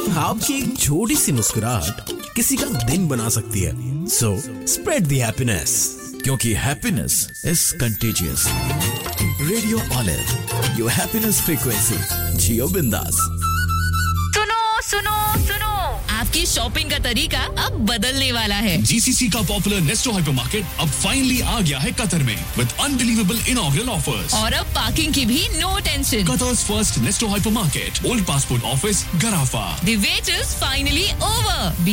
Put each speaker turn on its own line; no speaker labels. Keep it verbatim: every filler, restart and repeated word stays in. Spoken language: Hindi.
आपकी एक छोटी सी मुस्कुराहट किसी का दिन बना सकती है. So spread the happiness.
क्योंकि happiness is contagious. Radio olive, your happiness frequency. जियो बिंदास.
सुनो सुनो सुनो, आपकी शॉपिंग का तरीका अब बदलने वाला है.
जीसीसी का पॉपुलर नेस्टो हाइपरमार्केट अब फाइनली आ गया है कतर में विद अनबिलीवेबल इनॉग्रल ऑफर्स.
और अब पार्किंग की भी no tension.
Qatar's first नेस्टो hypermarket, old passport office, गराफा.
The wait is finally over.